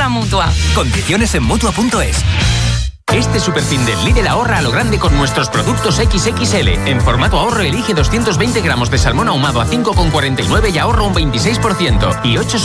a Mutua. Condiciones en Mutua.es. Este superfin del Lidl ahorra a lo grande con nuestros productos XXL. En formato ahorro elige 220 gramos de salmón ahumado a 5,49 y ahorra un 26%. Y 8